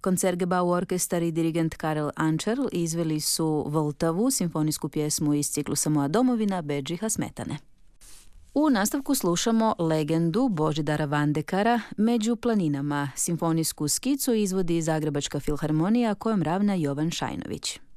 Koncertgebau orkestar i dirigent Karel Ančerl izveli su Vltavu, simfonijsku pjesmu iz ciklusa Moja domovina Bedžiha Smetane. U nastavku slušamo legendu Božidara Vandekara Među planinama. Simfonijsku skicu izvodi Zagrebačka filharmonija kojom ravna Jovan Šajnović.